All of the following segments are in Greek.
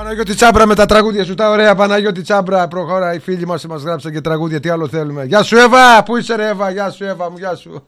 Παναγιώτη Τσάμπρα με τα τραγούδια σου, τα ωραία. Παναγιώτη Τσάμπρα, προχώρα. Οι φίλοι μας γράψαν και τραγούδια. Τι άλλο θέλουμε. Γεια σου, Εύα. Πού είσαι, ρε, Εύα. Γεια σου, Εύα μου, γεια σου.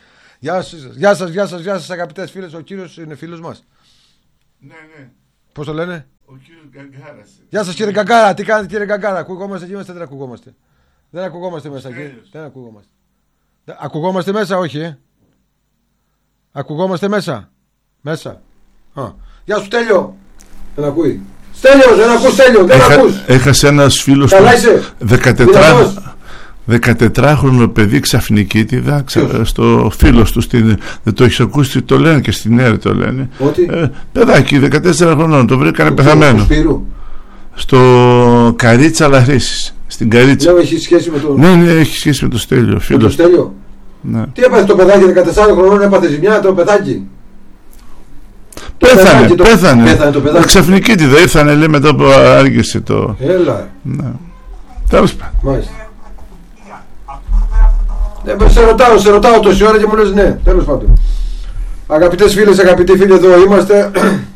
Γεια σας, αγαπητές φίλες. Ο κύριος είναι φίλος μας. Ναι. Πώς το λένε? Ο κύριος Γκαγκάρας. Γεια σας, κύριε Γκαγκάρα. Τι κάνετε, κύριε Γκαγκάρα? Ακουγόμαστε εκεί μέσα, δεν ακουγόμαστε. Δεν ακουγόμαστε μέσα εκεί. Δεν ακουγόμαστε. Ακουγόμαστε μέσα, όχι, Ακουγόμαστε μέσα. Μέσα. Γεια σου, Στέλιο. Δεν ακούει. Στέλιο, δεν ακούς, Στέλιο. Δεν ακούς. Έχασε ένας φίλος του 14χρονο παιδί ξαφνικίτιδα στο φίλος του. Δεν το έχεις ακούσει, το λένε και στην ΕΡ το λένε. Παιδάκι 14 χρονών, το βρήκανε πεθαμένο. Στο Καρίτσα Λαχρήσης. Στην Καρίτσα. Λέω, έχει σχέση με το. Ναι, έχει σχέση με το Στέλιο. Με το Στέλιο. Ναι. Τι έπαθε το παιδάκι 14 χρονών, έπαθε ζημιά το παιδάκι. Πέθανε το παιδάκι. Ξαφνικίτιδα ήρθανε, λέει, μετά που άργησε το. Έλα. Ναι. Τέλος πάντων. Μάλιστα. Σε ρωτάω τόση ώρα και μου λες ναι. Τέλος πάντων. Αγαπητές φίλες, αγαπητοί φίλοι, εδώ είμαστε.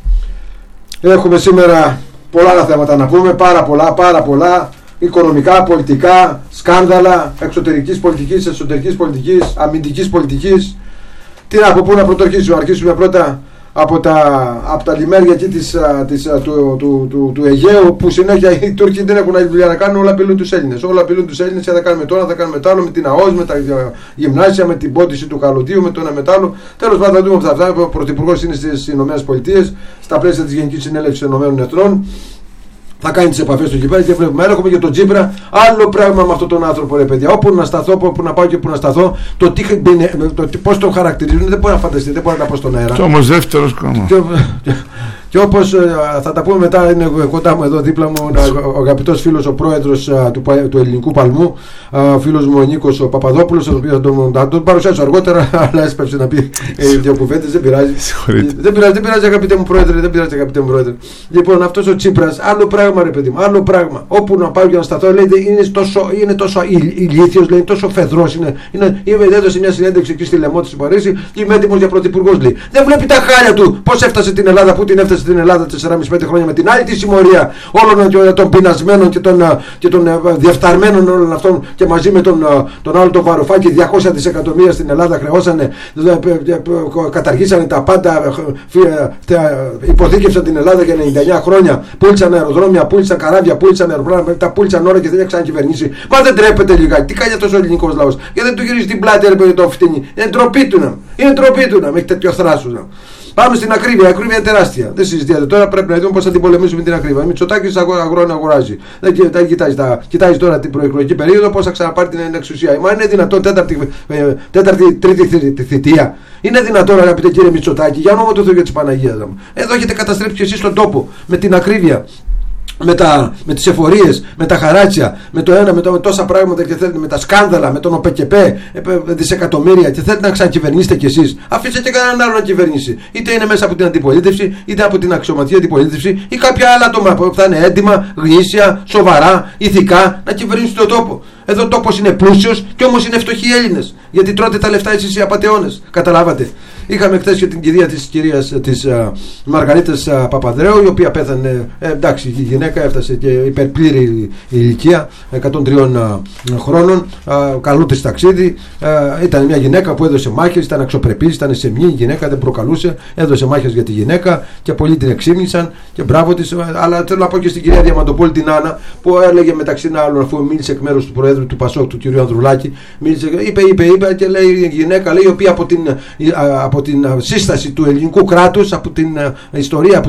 Έχουμε σήμερα πολλά άλλα θέματα να πούμε. Πάρα πολλά. Οικονομικά, πολιτικά, σκάνδαλα, εξωτερικής πολιτικής, εσωτερικής πολιτικής, αμυντικής πολιτικής. Τι να, από πού να πρωτορχίσουμε? Αρχίσουμε πρώτα από τα λιμέρια εκεί του Αιγαίου, που συνέχεια οι Τούρκοι δεν έχουν άλλη δουλειά να κάνουν, όλα απειλούν τους Έλληνες. Όλα απειλούν τους Έλληνες, θα κάνουμε τώρα, θα κάνουμε το άλλο, με την ΑΟΣ, με τα γυμνάσια, με την πόντιση του Καλωδίου, με το ένα μετάλλο. Τέλος πάντων, θα δούμε αυτά. Ο Πρωθυπουργός είναι στις ΗΠΑ, στα πλαίσια της Γενικής Συνέλευσης των ΗΠΑ. Θα κάνει τις επαφές του εκεί πέρα και βλέπουμε. Έρχομαι για τον Τσίπρα, άλλο πράγμα με αυτόν τον άνθρωπο, ρε παιδιά. Όπου να σταθώ, όπου να πάω και όπου να σταθώ, πώς τον χαρακτηρίζουν, δεν μπορεί να φανταστεί, δεν μπορεί να πω στον αέρα. Και όμως δεύτερος κόμμα. Και όπως θα τα πούμε μετά, είναι κοντά μου εδώ δίπλα μου ο αγαπητός φίλος, ο πρόεδρος του Ελληνικού Παλμού, ο φίλος μου ο Νίκος ο Παπαδόπουλος, τον οποίο θα τον παρουσιάσω αργότερα, αλλά έσπευσε να πει δύο κουβέντες, δεν πειράζει. Δεν πειράζει, αγαπητέ μου πρόεδρε, Λοιπόν, αυτός ο Τσίπρας, άλλο πράγμα, ρε παιδί μου, άλλο πράγμα. Όπου να πάω για να σταθώ, λέει, είναι τόσο ηλίθιος, λέει, τόσο φεδρός. Έδωσε μια συνέντευξη εκεί στη Λεμότη στην Παρίσι, είμαι έτοιμος για πρωθυπουργός, λέει. Δεν βλέπει τα χάλια του, πώς έφτασε την Ελλάδα, πού την έφτασε στην Ελλάδα 4,5-5 χρόνια, με την άλλη τη συμμορία όλων των πεινασμένων και των διεφθαρμένων όλων αυτών, και μαζί με τον άλλο τον Βαρουφάκη 200 δισεκατομμύρια στην Ελλάδα χρεώσανε, καταργήσανε τα πάντα, υποθήκευσαν την Ελλάδα για 99 χρόνια, πούλησαν αεροδρόμια, πούλησαν καράβια, πούλησαν αεροπλάνα, τα πούλησαν όλα και δεν έξαν κυβερνήσει. Μα δεν τρέπεται λιγάκι? Τι κάνει αυτός ο ελληνικός λαός? Γιατί δεν του γυρίζει την πλάτη, ρε παιδί, το φτύνει? Είναι ντροπή του να με έχει τέτοιο θράσος. Πάμε στην ακρίβεια. Η ακρίβεια είναι τεράστια. Δεν συζητιέται. Τώρα πρέπει να δούμε πώς θα την πολεμήσουμε την ακρίβεια. Μητσοτάκης αγοράζει. Δεν κοιτάζει τώρα την προεκλογική περίοδο, πώς θα ξαναπάρει την εξουσία. Μα είναι δυνατόν τρίτη θητεία? Είναι δυνατόν, αγαπητέ κύριε Μητσοτάκη? Για όνομα του Θεού και της Παναγίας μου. Εδώ έχετε καταστρέψει και εσείς τον τόπο με την ακρίβεια. Με τις εφορίες, με τα χαράτσια, με το ένα, με τόσα πράγματα, και θέλετε, με τα σκάνδαλα, με τον ΟΠΕΚΕΠΕ, δισεκατομμύρια, και θέλετε να ξανακυβερνήσετε κι εσείς. Αφήστε και κανέναν άλλο να κυβερνήσει. Είτε είναι μέσα από την αντιπολίτευση, είτε από την αξιωματική αντιπολίτευση, ή κάποια άλλα άτομα που θα είναι έντιμα, γνήσια, σοβαρά, ηθικά, να κυβερνήσουν τον τόπο. Εδώ ο τόπος είναι πλούσιος και όμως είναι φτωχοί Έλληνες. Γιατί τρώτε τα λεφτά εσείς οι απατεώνες. Καταλάβατε? Είχαμε χθες και την κυρία της Μαργαρίτας Παπανδρέου, η οποία πέθανε. Εντάξει, η γυναίκα έφτασε και υπερπλήρη ηλικία, 103 χρόνων. Καλό της ταξίδι. Ήταν μια γυναίκα που έδωσε μάχες, ήταν αξιοπρεπής, ήταν σεμνή. Η γυναίκα δεν προκαλούσε, έδωσε μάχες για τη γυναίκα και πολλοί την εξήμνησαν και μπράβο της. Αλλά θέλω να πω και στην κυρία Διαμαντοπούλη την Άννα, που έλεγε μεταξύ άλλων, αφού μίλησε εκ μέρους του Προέδρου του ΠΑΣΟΚ, του κ. Ανδρουλάκη, είπε και λέει η γυναίκα, λέει, η οποία από την σύσταση του ελληνικού κράτους, από την ιστορία,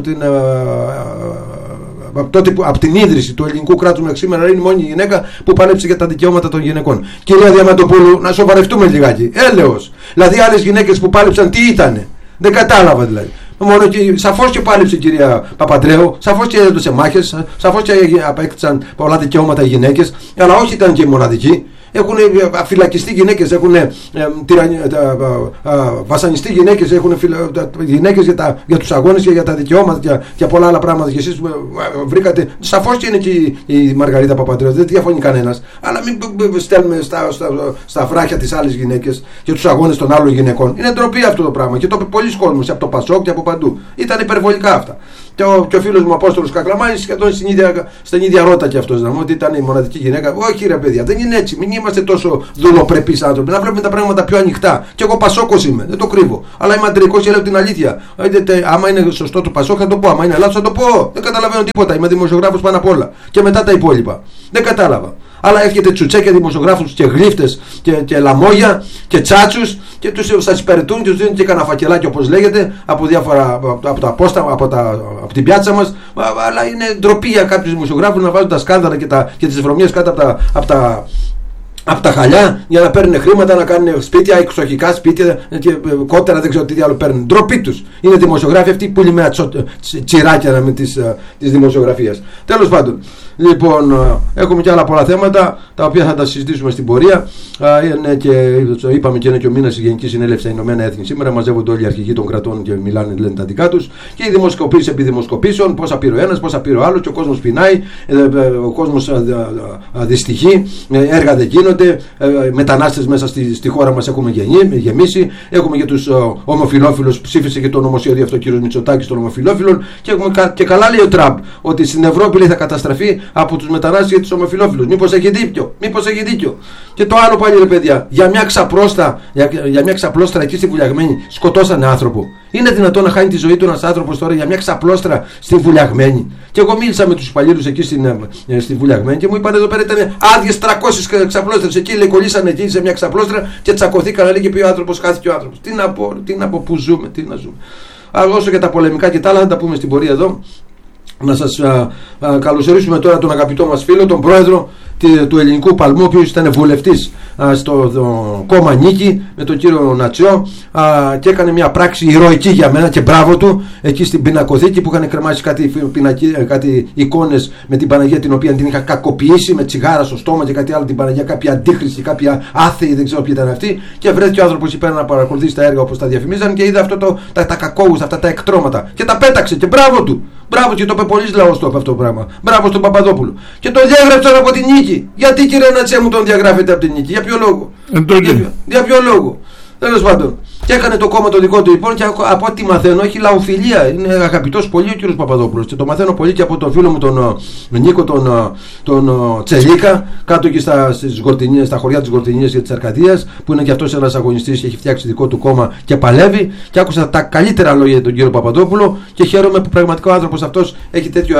από την ίδρυση του ελληνικού κράτους μέχρι σήμερα, είναι η μόνη γυναίκα που παλέψει για τα δικαιώματα των γυναικών. Κυρία Διαμαντοπούλου, να σοβαρευτούμε λιγάκι. Έλεος. Δηλαδή, άλλες γυναίκες που πάλεψαν τι ήτανε? Δεν κατάλαβα δηλαδή. Μόνο και σαφώς και πάλεψε η κυρία Παπαντρέου, σαφώς και έδωσε μάχες, σαφώς και απέκτησαν πολλά δικαιώματα οι γυναίκες, αλλά όχι ήταν και οι μοναδικοί. Έχουν φυλακιστεί γυναίκες, έχουν βασανιστεί γυναίκες, έχουν γυναίκες για τους αγώνες και για τα δικαιώματα και πολλά άλλα πράγματα. Και εσείς βρήκατε, σαφώς και είναι και η Μαργαρίτα Παπαντρέου, δεν διαφωνεί κανένας. Αλλά μην στέλνουμε στα βράχια τις άλλες γυναίκες και τους αγώνες των άλλων γυναικών. Είναι ντροπή αυτό το πράγμα και το είπε πολλοί κόσμος από το ΠΑΣΟΚ και από παντού. Ήταν υπερβολικά αυτά. Και ο φίλος μου Απόστολος Κακλαμάνης σχεδόν στην ίδια ρότα και αυτός, ότι ήταν η μοναδική γυναίκα. Όχι ρε παιδιά, δεν είναι έτσι. Μην είμαστε τόσο δουλοπρεπείς άνθρωποι. Να βλέπουμε τα πράγματα πιο ανοιχτά. Και εγώ Πασόκος είμαι, δεν το κρύβω. Αλλά είμαι αντρικός και λέω την αλήθεια. Άμα είναι σωστό το Πασόκ θα το πω. Άμα είναι λάθος θα το πω. Δεν καταλαβαίνω τίποτα. Είμαι δημοσιογράφος πάνω απ' όλα. Και μετά τα υπόλοιπα. Δεν κατάλαβα. Αλλά έρχεται τσουτσέκια δημοσιογράφους και γλύφτες και λαμόγια και τσάτσους και τους σας υπηρετούν και τους δίνουν και κανένα φακελάκι όπως λέγεται από διάφορα από την πιάτσα μας. Αλλά είναι ντροπή για κάποιους δημοσιογράφους να βάζουν τα σκάνδαλα και τις βρωμιές κάτω από τα χαλιά για να παίρνουν χρήματα, να κάνουν σπίτια, εξοχικά σπίτια και κότερα, δεν ξέρω τι άλλο παίρνουν. Ντροπή τους. Είναι δημοσιογράφοι αυτοί που είναι τσιράκια με της δημοσιογραφίας. Τέλος πάντων. Λοιπόν, έχουμε και άλλα πολλά θέματα τα οποία θα τα συζητήσουμε στην πορεία. Είπαμε και είναι και ο μήνας η Γενική Συνέλευση στα Ηνωμένα Έθνη σήμερα. Μαζεύονται όλοι οι αρχηγοί των κρατών και μιλάνε, λένε τα δικά τους. Και οι δημοσκοπήσεις επί δημοσκοπήσεων, πόσα πήρε ο ένας, πόσα πήρε ο άλλος. Και ο κόσμος πεινάει, ο κόσμος δυστυχεί, έργα δεν γίνονται. Μετανάστες μέσα στη χώρα μας έχουμε γεμίσει. Έχουμε και τους ομοφυλόφιλους, ψήφισε και το νομοσχέδιο αυτό ο κ. Μητσοτάκης των ομοφυλόφιλων. Και καλά λέει ο Τραμπ ότι στην Ευρώπη θα καταστραφεί από τους μετανάστες και τους ομοφυλόφιλους. Μήπως έχει δίκιο. Και το άλλο πάλι ρε παιδιά, για μια ξαπλώστρα εκεί στη Βουλιαγμένη σκοτώσανε άνθρωπο. Είναι δυνατόν να χάνει τη ζωή του ένας άνθρωπος τώρα για μια ξαπλώστρα στη Βουλιαγμένη? Και εγώ μίλησα με τους υπαλλήλους εκεί στη Βουλιαγμένη και μου είπαν εδώ πέρα ήταν άδειες 300 ξαπλώστρες. Εκεί λέει κολλήσανε εκεί σε μια ξαπλώστρα και τσακωθήκαν, λέει, και πει ο άνθρωπος, χάθηκε ο άνθρωπος. Τι να πω, πού ζούμε, τι να ζούμε. Αλλά όσο και τα πολεμικά και τα άλλα θα τα πούμε στην πορεία εδώ. Να σας καλωσορίσουμε τώρα τον αγαπητό μας φίλο, τον πρόεδρο του Ελληνικού Παλμού, ο οποίος ήταν βουλευτής στο κόμμα Νίκη με τον κύριο Νατσιό και έκανε μια πράξη ηρωική για μένα και μπράβο του εκεί στην πινακοθήκη που είχαν κρεμάσει κάτι εικόνες με την Παναγία, την οποία την είχα κακοποιήσει με τσιγάρα στο στόμα και κάτι άλλο, την Παναγία, κάποια αντίχρηστη, κάποια άθεη, δεν ξέρω ποιοι ήταν αυτοί, και βρέθηκε ο άνθρωπος εκεί πέρα να παρακολουθήσει τα έργα όπως τα διαφημίζαν και είδε τα κακόγουστα, αυτά τα εκτρώματα και τα πέταξε και μπράβο του. Μπράβο, και το είπε πολλής λαός το αυτό το πράγμα. Μπράβο στον Παπαδόπουλο. Και το διέγραψαν από την Νίκη. Γιατί κύριε Νατσέ μου τον διαγράφετε από την Νίκη? Για ποιο λόγο? Για ποιο λόγο? Τέλος πάντων. Και έκανε το κόμμα το δικό του λοιπόν και από ό,τι μαθαίνω έχει λαοφιλία. Είναι αγαπητός πολύ ο κύριος Παπαδόπουλος. Και το μαθαίνω πολύ και από τον φίλο μου τον Νίκο τον Τσελίκα, κάτω εκεί στα χωριά της Γορτινίας και της Αρκαδίας, που είναι και αυτός ένας αγωνιστής και έχει φτιάξει δικό του κόμμα και παλεύει. Και άκουσα τα καλύτερα λόγια για τον κύριο Παπαδόπουλο και χαίρομαι που πραγματικά ο άνθρωπος αυτός έχει τέτοιο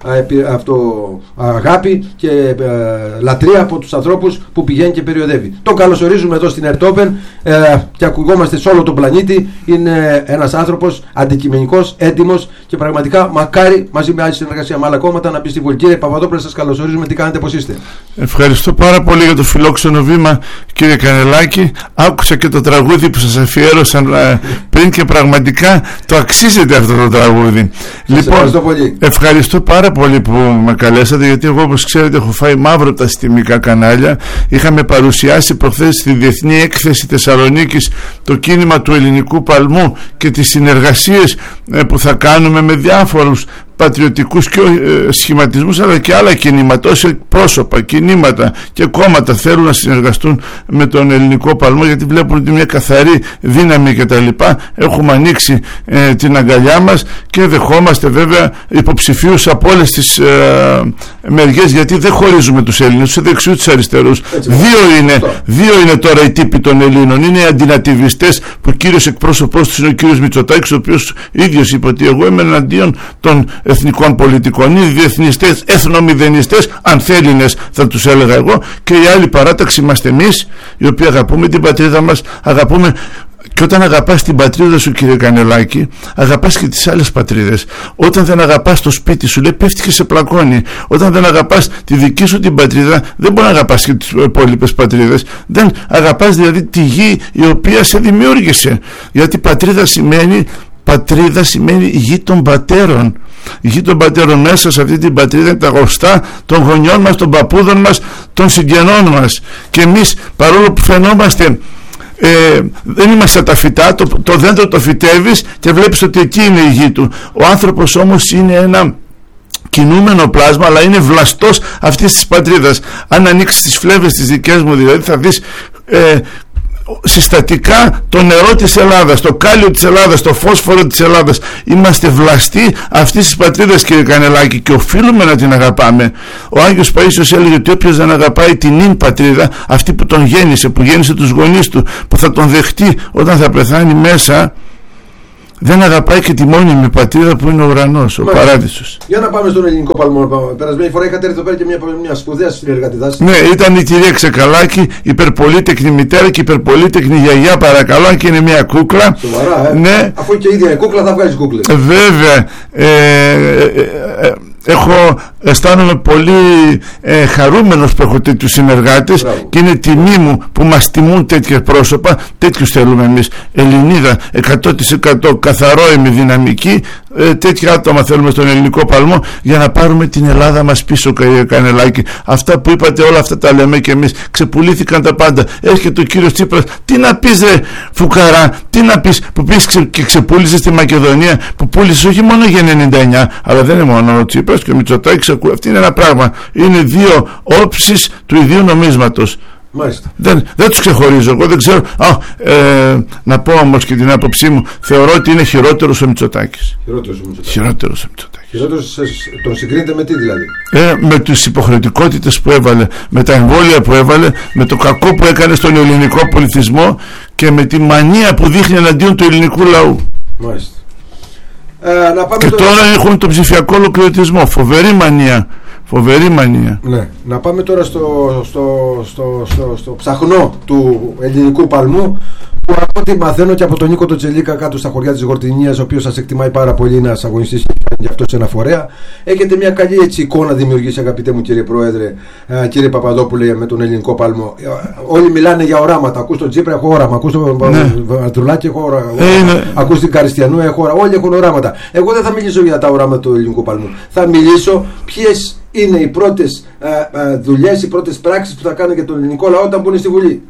αγάπη και λατρεία από τους ανθρώπους που πηγαίνει και περιοδεύει. Τον καλωσορίζουμε εδώ στην Ερτόπεν και ακουγόμαστε σε όλο τον πλανήτη. Είναι ένας άνθρωπος αντικειμενικός, έντιμος και πραγματικά μακάρι μαζί με άλλη συνεργασία με άλλα κόμματα να μπει στη Βουλή. Κύριε Παπαδόπουλε, σας καλωσορίζουμε. Τι κάνετε, πώς είστε? Ευχαριστώ πάρα πολύ για το φιλόξενο βήμα, κύριε Κανελάκη. Άκουσα και το τραγούδι που σας αφιέρωσαν πριν και πραγματικά το αξίζεται αυτό το τραγούδι. Ευχαριστώ πολύ. Ευχαριστώ πάρα πολύ που με καλέσατε, γιατί εγώ, όπως ξέρετε, έχω φάει μαύρο από τα συστημικά κανάλια. Είχαμε παρουσιάσει προχθές στη Διεθνή Έκθεση Θεσσαλονίκης το κίνημα του Ελληνικού Παλμού και τις συνεργασίες που θα κάνουμε με διάφορους πατριωτικούς και σχηματισμούς, αλλά και άλλα κινήματα, όσοι πρόσωπα, κινήματα και κόμματα θέλουν να συνεργαστούν με τον Ελληνικό Παλμό, γιατί βλέπουν ότι μια καθαρή δύναμη κτλ. Έχουμε ανοίξει την αγκαλιά μας και δεχόμαστε βέβαια υποψηφίους από όλες τις μεριές, γιατί δεν χωρίζουμε τους Έλληνες, τους δεξιούς, τους αριστερούς. Δύο είναι τώρα οι τύποι των Ελλήνων. Είναι οι αντινατιβιστές που κύριος εκπρόσωπός τους είναι ο κύριος Μητσοτάκης, ο οποίος ίδιος είπε ότι εγώ είμαι εναντίον των εθνικών πολιτικών. Είναι διεθνιστές, εθνομηδενιστές, ανθέλληνες θα τους έλεγα εγώ, και η άλλη παράταξη είμαστε εμείς, οι οποίοι αγαπούμε την πατρίδα μας, αγαπούμε. Και όταν αγαπάς την πατρίδα σου, κύριε Κανελάκη, αγαπάς και τις άλλες πατρίδες. Όταν δεν αγαπάς το σπίτι σου, λέει, πέφτει και σε πλακώνει. Όταν δεν αγαπάς τη δική σου την πατρίδα, δεν μπορεί να αγαπάς και τις υπόλοιπες πατρίδες. Δεν αγαπάς δηλαδή τη γη η οποία σε δημιούργησε. Γιατί πατρίδα σημαίνει γη των πατέρων. Η γη των πατέρων, μέσα σε αυτή την πατρίδα είναι τα γοστά των γονιών μας, των παππούδων μας, των συγγενών μας. Και εμείς, παρόλο που φαινόμαστε δεν είμαστε τα φυτά, το δέντρο το φυτεύεις και βλέπεις ότι εκεί είναι η γη του. Ο άνθρωπος όμως είναι ένα κινούμενο πλάσμα, αλλά είναι βλαστός αυτής της πατρίδας. Αν ανοίξεις τις φλέβες τις δικές μου δηλαδή, θα δεις συστατικά το νερό της Ελλάδας, το κάλιο της Ελλάδας, το φόσφορο της Ελλάδας. Είμαστε βλαστοί αυτής της πατρίδας, κύριε Κανελάκη, και οφείλουμε να την αγαπάμε. Ο Άγιος Παΐσιος έλεγε ότι όποιος δεν αγαπάει την ίν πατρίδα, αυτή που τον γέννησε, που γέννησε τους γονείς του, που θα τον δεχτεί όταν θα πεθάνει μέσα, δεν αγαπάει και τη μόνιμη πατρίδα που είναι ο ουρανός, ο παράδεισος. Για να πάμε στον ελληνικό παλμό. Περασμένη φορά είχατε έρθει εδώ πέρα και μια σπουδαία συνεργατητά. Ναι, ήταν η κυρία Ξεκαλάκη, υπερπολίτεκνη μητέρα και υπερπολίτεκνη γιαγιά, παρακαλώ, αν και είναι μια κούκλα. Σοβαρά, ναι. Αφού και η ίδια η κούκλα θα βγάζει κούκλες. Βέβαια. Αισθάνομαι πολύ χαρούμενος που έχω τέτοιους συνεργάτες. Μπράβο. Και είναι τιμή μου που μας τιμούν τέτοια πρόσωπα. Τέτοιους θέλουμε εμείς. Ελληνίδα 100% καθαρό ημιδυναμική, τέτοια άτομα θέλουμε στον ελληνικό παλμό για να πάρουμε την Ελλάδα μας πίσω, Κανελάκη. Αυτά που είπατε, όλα αυτά τα λέμε και εμείς. Ξεπουλήθηκαν τα πάντα. Έρχεται ο κύριος Τσίπρας, τι να πεις ρε φουκαρά, τι να πεις που πεις και ξεπούλησες στη Μακεδονία, που πούλησες όχι μόνο για 99, αλλά δεν είναι μόνο ο Τσίπρας και ο Μητσοτάκης. Αυτή είναι ένα πράγμα. Είναι δύο όψεις του ιδίου νομίσματος. Μάλιστα. Δεν τους ξεχωρίζω. Εγώ δεν ξέρω. Να πω όμως και την άποψή μου, θεωρώ ότι είναι χειρότερος ο Μητσοτάκης. Χειρότερος ο Μητσοτάκης. Τον συγκρίνεται με τι δηλαδή? Με τις υποχρεωτικότητες που έβαλε, με τα εμβόλια που έβαλε, με το κακό που έκανε στον ελληνικό πολιτισμό και με τη μανία που δείχνει εναντίον του ελληνικού λαού. Μάλιστα. Και τώρα έχουν τον ψηφιακό ολοκληρωτισμό. Φοβερή μανία. Ναι. Να πάμε τώρα στο ψαχνό του ελληνικού παλμού, που από ό,τι μαθαίνω και από τον Νίκο τον Τσελίκα κάτω στα χωριά της Γορτινίας, ο οποίος σας εκτιμάει πάρα πολύ, είναι ένας αγωνιστής και γι' αυτό σε ένα φορέα, έχετε μια καλή έτσι εικόνα δημιουργήσει, αγαπητέ μου κύριε Πρόεδρε, κύριε Παπαδόπουλε, με τον ελληνικό παλμό. Όλοι μιλάνε για οράματα. Ακούς τον Τσίπρα, έχω όραμα. Ακούς τον Αντρουλάκη, έχω όραμα. Ακούς την Καριστιανού, έχω όραμα. Όλοι έχουν οράματα. Εγώ δεν θα μιλήσω για τα οράματα του ελληνικού παλμού. Θα μιλήσω ποιες είναι οι πρώτες δουλειές, οι πρώτες πράξεις που θα κάνουν για τον ελληνικό λαό όταν μπουν στη Βουλή.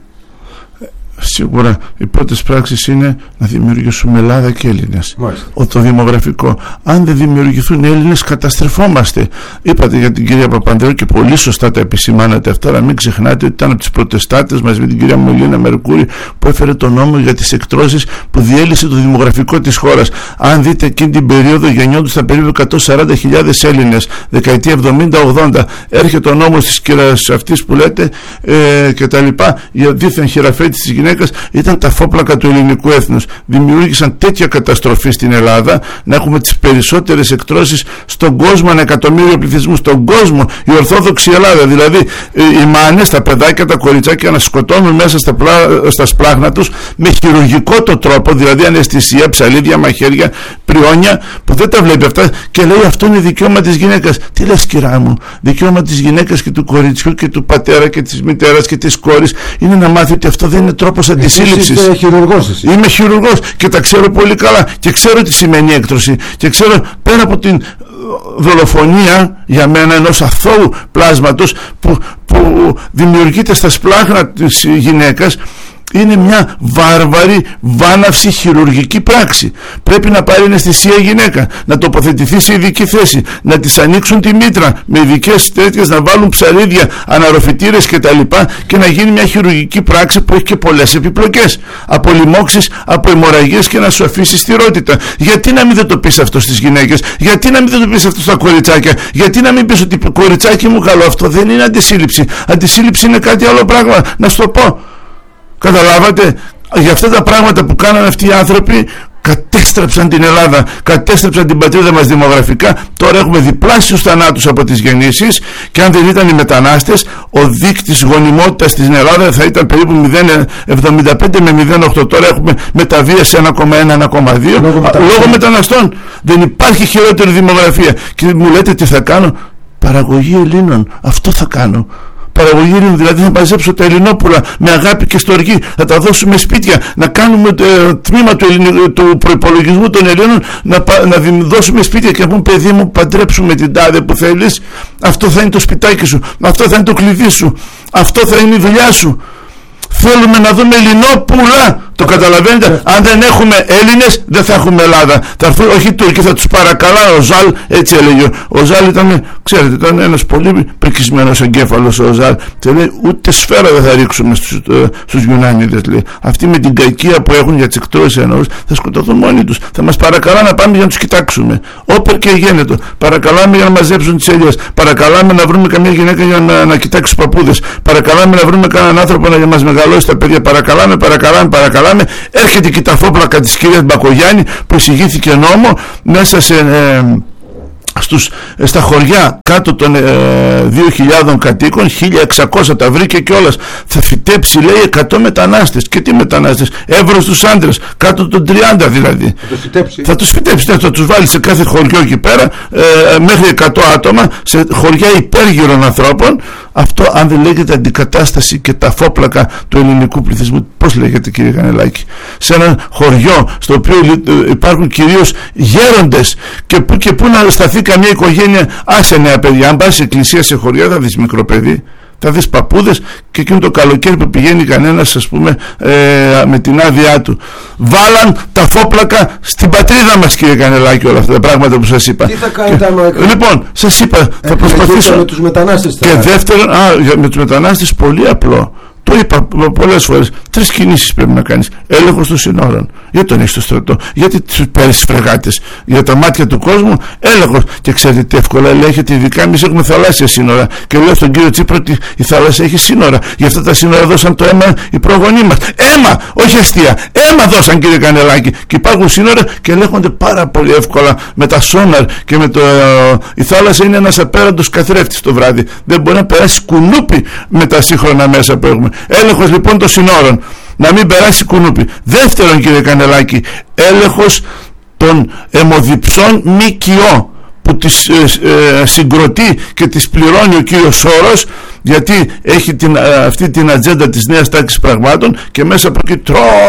Σίγουρα οι πρώτες πράξεις είναι να δημιουργήσουμε Ελλάδα και Έλληνες. Το δημογραφικό. Αν δεν δημιουργηθούν Έλληνες, καταστρεφόμαστε. Είπατε για την κυρία Παπανδρέου και πολύ σωστά τα επισημάνατε αυτά, αλλά μην ξεχνάτε ότι ήταν από τις προτεστάτες μαζί με την κυρία Μολίνα Μερκούρη που έφερε τον νόμο για τις εκτρώσεις που διέλυσε το δημογραφικό της χώρας. Αν δείτε εκείνη την περίοδο, γεννιόντουσαν περίπου 140.000 Έλληνες, δεκαετία 70-80. Έρχεται ο νόμος της κυρίας αυτής που λέτε και τα λοιπά, για δίθεν χειραφέτηση της γυναίκας. Ήταν τα φόπλακα του ελληνικού έθνους. Δημιούργησαν τέτοια καταστροφή στην Ελλάδα, να έχουμε τις περισσότερες εκτρώσεις στον κόσμο, 1 εκατομμύριο πληθυσμού στον κόσμο, η Ορθόδοξη Ελλάδα. Δηλαδή οι μάνες, τα παιδάκια, τα κοριτσάκια να σκοτώνουν μέσα στα σπλάχνα τους με χειρουργικό το τρόπο, δηλαδή αναισθησία, ψαλίδια, μαχαίρια, πριόνια, που δεν τα βλέπει αυτά και λέει αυτό είναι δικαίωμα της γυναίκας. Τι λες, κυρά μου? Δικαίωμα της γυναίκας και του κοριτσιού και του πατέρα και της μητέρας και της κόρης είναι να μάθει ότι αυτό δεν είναι τρόπος αντισύλληψης. Είσαι χειρουργός. Είμαι χειρουργός και τα ξέρω πολύ καλά και ξέρω τι σημαίνει έκτρωση και ξέρω πέρα από την δολοφονία για μένα ενός αθώου πλάσματος που δημιουργείται στα σπλάχνα της γυναίκας, είναι μια βάρβαρη, βάναυση χειρουργική πράξη. Πρέπει να πάρει αναισθησία η γυναίκα, να τοποθετηθεί σε ειδική θέση, να της ανοίξουν τη μήτρα με ειδικές τέτοιες, να βάλουν ψαρίδια, αναρροφητήρες κτλ. Και να γίνει μια χειρουργική πράξη που έχει και πολλές επιπλοκές. Από λοιμώξεις, από αιμορραγίες και να σου αφήσει στηρότητα. Γιατί να μην δεν το πεις αυτό στις γυναίκες? Γιατί να μην δεν το πεις αυτό στα κοριτσάκια? Γιατί να μην πεις ότι κοριτσάκι μου καλό? Αυτό δεν είναι αντισύλληψη. Αντισύλληψη είναι κάτι άλλο πράγμα. Να σου το πω. Καταλάβατε? Για αυτά τα πράγματα που κάνανε αυτοί οι άνθρωποι κατέστρεψαν την Ελλάδα, κατέστρεψαν την πατρίδα μας δημογραφικά. Τώρα έχουμε διπλάσιους θανάτους από τις γεννήσεις και αν δεν ήταν οι μετανάστες, ο δείκτης γονιμότητας στην Ελλάδα θα ήταν περίπου 0,75 με 0,8. Τώρα έχουμε μεταβία σε 1,1-1,2 λόγω μεταναστών. Δεν υπάρχει χειρότερη δημογραφία. Και μου λέτε τι θα κάνω? Παραγωγή Ελλήνων. Αυτό θα κάνω. Παραγωγή Ελλήνων, δηλαδή θα μαζέψω τα Ελληνόπουλα με αγάπη και στοργή, θα τα δώσουμε σπίτια, να κάνουμε τμήμα του προϋπολογισμού των Ελλήνων, να δώσουμε σπίτια και να πούμε παιδί μου παντρέψουμε την τάδε που θέλεις, αυτό θα είναι το σπιτάκι σου, αυτό θα είναι το κλειδί σου, αυτό θα είναι η δουλειά σου. θέλουμε να δούμε Ελληνόπουλα. Το καταλαβαίνετε? Αν δεν έχουμε Έλληνες δεν θα έχουμε Ελλάδα. Θα έρθουν, όχι οι Τούρκοι, θα τους παρακαλά. Ο Ζαλ έτσι έλεγε. Ο Ζαλ ήταν, ξέρετε, ήταν ένας πολύ πρικισμένος εγκέφαλος ο Ζαλ. Και λέει, ούτε σφαίρα δεν θα ρίξουμε στους Γιουνάνιδες, λέει. Αυτοί με την κακία που έχουν για τις εκτρώσεις εννοούς θα σκοτωθούν μόνοι τους. Θα μας παρακαλά να πάμε για να τους κοιτάξουμε. Όπερ και γένετο. Παρακαλάμε για να μαζέψουν τις ελιές. Παρακαλάμε να βρούμε καμία γυναίκα για να κοιτάξει τους παππούδες. Παρακαλάμε να βρούμε κανέναν άνθρωπο να μας μεγαλώσει τα παιδιά. Παρακαλάμε. Έρχεται και τα φόπλακα της κυρίας Μπακογιάννη που εισηγήθηκε νόμο μέσα στα χωριά κάτω των 2.000 κατοίκων, 1.600 τα βρήκε κιόλας. Θα φυτέψει, λέει, 100 μετανάστες. Και τι μετανάστες? Εύρος τους άντρες, κάτω των 30 δηλαδή. Θα τους φυτέψει, θα τους βάλει σε κάθε χωριό εκεί πέρα, μέχρι 100 άτομα, σε χωριά υπέργυρων ανθρώπων. Αυτό, αν δεν λέγεται αντικατάσταση και τα φόπλακα του ελληνικού πληθυσμού, πώς λέγεται, κύριε Κανελάκη? Σε ένα χωριό στο οποίο υπάρχουν κυρίως γέροντες και που να σταθεί καμία οικογένεια. Άσε νέα παιδιά, αν πας σε εκκλησία σε χωριά θα δεις μικρό παιδί, θα δεις παππούδες, και εκείνο το καλοκαίρι που πηγαίνει κανένας, ας πούμε, με την άδειά του. Βάλαν τα φόπλακα στην πατρίδα μας, κύριε Κανελάκη, όλα αυτά τα πράγματα που σας είπα. Τι θα κάνετε λοιπόν, σας είπα, θα προσπαθήσω. Με τους μετανάστες και δεύτερον, με τους μετανάστες πολύ απλό. Το είπα πολλές φορές. 3 κινήσεις πρέπει να κάνεις. Έλεγχος των συνόρων. Γιατί τον έχεις στο στρατό? Γιατί τους παίρνεις φρεγάτες? Για τα μάτια του κόσμου έλεγχος. Και ξέρετε τι εύκολα ελέγχεται? Ειδικά εμείς έχουμε θαλάσσια σύνορα. Και λέω στον κύριο Τσίπρα ότι η θάλασσα έχει σύνορα. Γι' αυτά τα σύνορα δώσαν το αίμα οι προγονείς μας. Αίμα! Όχι αστεία. Αίμα δώσαν, κύριε Κανελάκη. Και υπάρχουν σύνορα και ελέγχονται πάρα πολύ εύκολα με τα σόναρ και με το. Η θάλασσα είναι ένας απέραντος καθρέφτης το βράδυ. Δεν μπορεί να περάσει κουνούπι με τα σύγχρονα μέσα που έχουμε. Έλεγχος λοιπόν των συνόρων, να μην περάσει κουνούπι. Δεύτερον, κύριε Κανελάκη, έλεγχος των αιμοδιψών ΜΚΟ που τις συγκροτεί και τις πληρώνει ο κύριος Σόρος, γιατί έχει αυτή την ατζέντα της νέας τάξης πραγμάτων, και μέσα από εκεί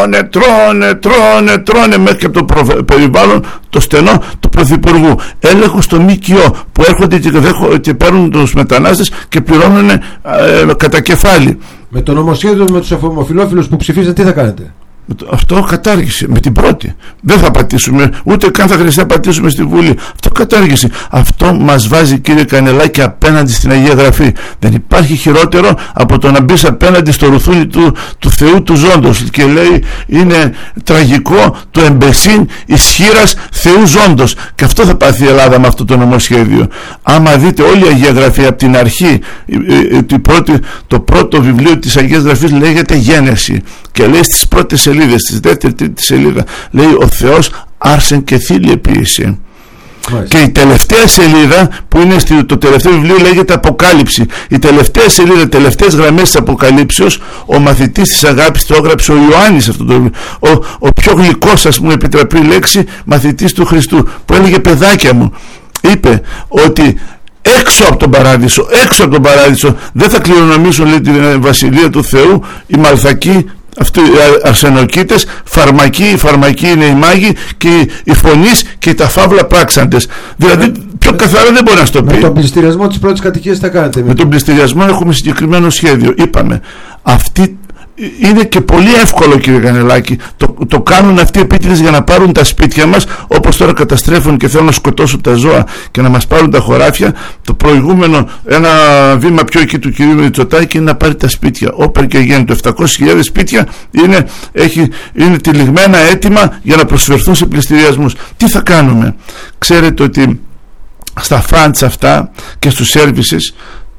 τρώνε μέχρι και από το περιβάλλον το στενό του Πρωθυπουργού. Έλεγχος στο ΜΚΟ που έρχονται και παίρνουν τους μετανάστες και πληρώνουν κατά κεφάλι. Με το νομοσχέδιο με τους ομοφυλόφιλους που ψηφίζετε τι θα κάνετε? Αυτό κατάργηση με την πρώτη. Δεν θα πατήσουμε, ούτε καν θα χρειαστεί να πατήσουμε στη Βουλή. Αυτό κατάργηση. Αυτό μας βάζει, κύριε Κανελάκη, απέναντι στην Αγία Γραφή. Δεν υπάρχει χειρότερο από το να μπεις απέναντι στο ρουθούνι του Θεού του ζώντος. Και λέει, είναι τραγικό το εμπεσίν ισχύρας Θεού ζώντος. Και αυτό θα πάθει η Ελλάδα με αυτό το νομοσχέδιο. Άμα δείτε όλη η Αγία Γραφή από την αρχή, το πρώτο βιβλίο της Αγίας Γραφής λέγεται Γένεση. Και λέει στις πρώτες σελίδες, στη δεύτερη, τρίτη σελίδα, λέει ο Θεός άρσεν και θήλυε ποιήσε. Και η τελευταία σελίδα που είναι το τελευταίο βιβλίο λέγεται Αποκάλυψη. Η τελευταία σελίδα, τελευταίες γραμμές της Αποκαλύψεως, ο μαθητής της αγάπης το έγραψε ο Ιωάννης αυτό το βιβλίο. Ο πιο γλυκός, ας πούμε, επιτραπεί λέξη, μαθητής του Χριστού, που έλεγε, παιδάκια μου, είπε ότι έξω από τον παράδεισο δεν θα κληρονομήσουν, λέει, την βασιλεία του Θεού οι μαλθακοί, αυτοί οι αρσενοκοίτες, φαρμακοί είναι οι μάγοι, και οι φωνείς και τα φαύλα πράξαντες. Δηλαδή πιο καθαρά δεν μπορεί να στο πει. Με τον πληστηριασμό της πρώτης κατοικίας θα κάνετε? Με τον πληστηριασμό έχουμε συγκεκριμένο σχέδιο. Είπαμε, αυτή είναι και πολύ εύκολο, κύριε Κανελάκη. Το κάνουν αυτοί επίτηδες για να πάρουν τα σπίτια μας, όπως τώρα καταστρέφουν και θέλουν να σκοτώσουν τα ζώα και να μας πάρουν τα χωράφια. Το προηγούμενο, ένα βήμα πιο εκεί του κυρίου Μητσοτάκη, είναι να πάρει τα σπίτια. Όπερ και γέννητο, 700.000 σπίτια είναι τυλιγμένα έτοιμα για να προσφερθούν σε πληστηριασμούς. Τι θα κάνουμε? Ξέρετε ότι στα φραντς αυτά και στους services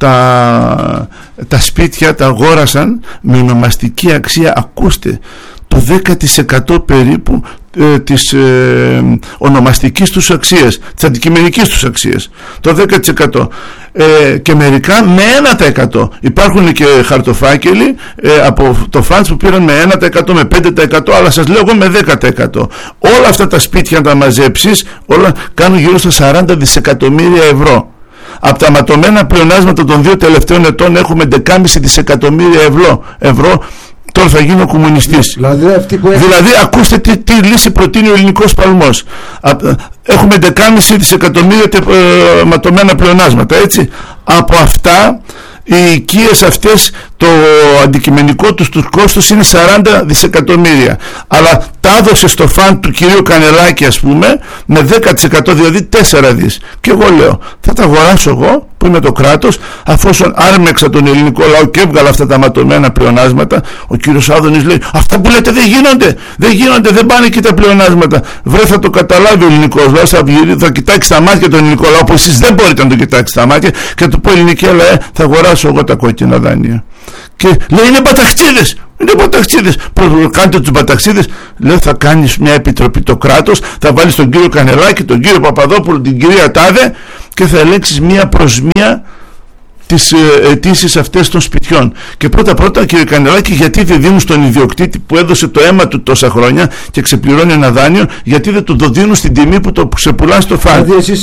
τα σπίτια τα αγόρασαν με ονομαστική αξία, ακούστε, το 10% περίπου της ονομαστικής τους αξίας, της αντικειμενικής τους αξίας, το 10%, και μερικά με 1%. Υπάρχουν και χαρτοφάκελοι από το φαντς που πήραν με 1%, με 5%, αλλά σας λέω εγώ με 10%. Όλα αυτά τα σπίτια, να τα μαζέψεις, όλα κάνουν γύρω στα 40 δισεκατομμύρια ευρώ. Από τα ματωμένα πλεονάσματα των 2 τελευταίων ετών έχουμε 11,5 δισεκατομμύρια ευρώ. Τώρα θα γίνω κομμουνιστής. Δηλαδή ακούστε τι λύση προτείνει ο ελληνικός παλμός. Έχουμε 11,5 δισεκατομμύρια ματωμένα πλεονάσματα, έτσι. Από αυτά οι οικίες αυτές το αντικειμενικό του κόστος είναι 40 δισεκατομμύρια, αλλά τα έδωσε στο φαντ του κυρίου Κανελάκη, ας πούμε, με 10%, δηλαδή 4 δις. Και εγώ λέω, θα τα αγοράσω εγώ που είμαι το κράτος, αφόσον άρμεξα τον ελληνικό λαό και έβγαλα αυτά τα ματωμένα πλεονάσματα. Ο κύριος Άδωνης λέει, αυτά που λέτε δεν γίνονται, δεν πάνε εκεί τα πλεονάσματα. Βρε, θα το καταλάβει ο ελληνικός λαός, θα κοιτάξει τα μάτια τον ελληνικό λαό, που εσείς δεν μπορείτε να το κοιτάξει τα μάτια, και θα του πω, ελληνική λαέ, θα αγοράσω εγώ τα κόκκινα δάνεια. Και λέει, είναι μπαταξίδες. Κάντε τους μπαταξίδες. Λέω, θα κάνεις μια επιτροπή το κράτος, θα βάλεις τον κύριο Κανελάκη, τον κύριο Παπαδόπουλο, την κυρία Τάδε, και θα ελέγξεις μία προς μία τις αιτήσεις αυτές των σπιτιών. Και πρώτα κύριε Κανελάκη, γιατί δεν δίνουν στον ιδιοκτήτη που έδωσε το αίμα του τόσα χρόνια και ξεπληρώνει ένα δάνειο, γιατί δεν του το δίνουν στην τιμή που το ξεπουλάνε στο φαντ? Δηλαδή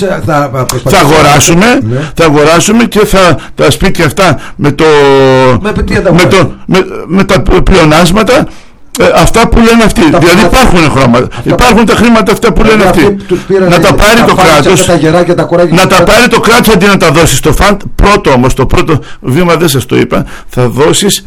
θα αγοράσουμε και τα σπίτια αυτά με τα πλεονάσματα, αυτά που λένε αυτοί. Δηλαδή υπάρχουν τα χρήματα αυτά που λένε αυτοί. Να τα πάρει το κράτος, να τα πάρει το κράτος αντί να τα δώσει στο φαντ. Πρώτο όμως, το πρώτο βήμα, δεν σας το είπα, θα δώσεις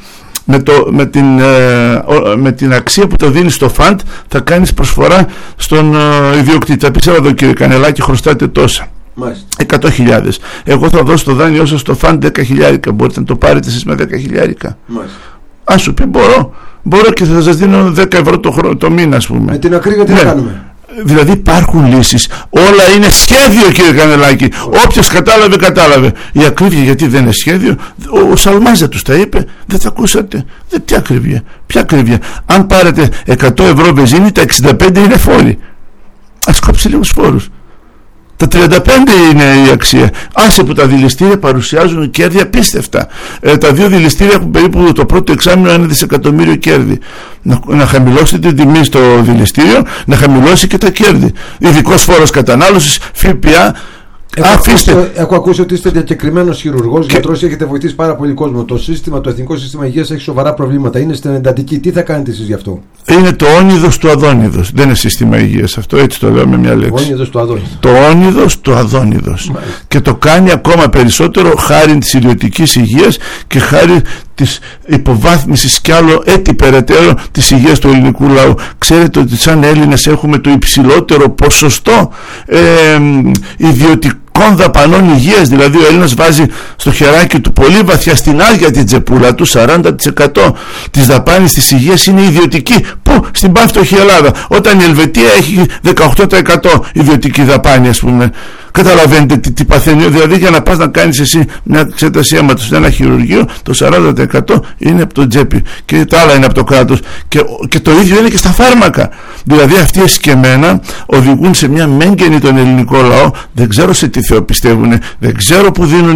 με την αξία που το δίνεις στο φαντ, θα κάνεις προσφορά στον ιδιοκτήτη. Θα πεις, εδώ κύριε Κανελάκη, χρωστάτε τόσα, 100.000, εγώ θα δώσω το δάνειό σας στο φαντ 10.000, μπορείτε να το πάρετε εσείς με 10.000? Αν σου πει, μπορώ και θα σας δίνω 10 ευρώ το μήνα, ας πούμε. Με την ακρίβεια τι να κάνουμε? Δηλαδή υπάρχουν λύσεις. Όλα είναι σχέδιο, κύριε Κανελάκη. Όποιος κατάλαβε. Η ακρίβεια, γιατί δεν είναι σχέδιο? Ο Σαλμάζα τους τα είπε, δεν τα ακούσατε? Τι ακρίβεια? Ποια ακρίβεια? Αν πάρετε 100 ευρώ βενζίνη, τα 65 είναι φόροι. Ας κόψει λίγους φόρους. Τα 35 είναι η αξία. Άσε που τα δηληστήρια παρουσιάζουν κέρδη απίστευτα. Τα δύο δηληστήρια έχουν περίπου το πρώτο εξάμηνο 1 δισεκατομμύριο κέρδη. Να χαμηλώσει την τιμή στο δηληστήριο, να χαμηλώσει και τα κέρδη. Ειδικός φόρος κατανάλωσης, ΦΠΑ. Έχω ακούσει ότι είστε διακεκριμένος χειρουργός, γιατρός, έχετε βοηθήσει πάρα πολύ κόσμο. Το Εθνικό Σύστημα Υγείας έχει σοβαρά προβλήματα. Είναι στην εντατική. Τι θα κάνετε εσείς γι' αυτό? Είναι το όνειδος του αδόνιδος. Δεν είναι σύστημα υγείας αυτό, έτσι το λέω με μια λέξη. Όνειδος του αδόνιδος. Το όνειδος του αδόνιδος. Και το κάνει ακόμα περισσότερο χάρη της ιδιωτικής υγείας και χάρη της υποβάθμισης κι άλλο έτσι περαιτέρω της υγείας του ελληνικού λαού. Ξέρετε ότι σαν Έλληνες έχουμε το υψηλότερο ποσοστό ιδιωτικών δαπανών υγείας. Δηλαδή ο Έλληνας βάζει στο χεράκι του πολύ βαθιά στην άδεια την τσεπούλα του. 40% της δαπάνης της υγείας είναι ιδιωτική. Πού? Στην πάυστοχη Ελλάδα, όταν η Ελβετία έχει 18% ιδιωτική δαπάνη, ας πούμε. Καταλαβαίνετε τι παθαίνει? Δηλαδή για να πας να κάνεις εσύ μια εξέταση αίματος σε ένα χειρουργείο, το 40% είναι από το τσέπη και τα άλλα είναι από το κράτος, και το ίδιο είναι και στα φάρμακα. Δηλαδή αυτοί εσκεμμένα οδηγούν σε μια μέγενη τον ελληνικό λαό. Δεν ξέρω σε τι Θεό πιστεύουν, δεν ξέρω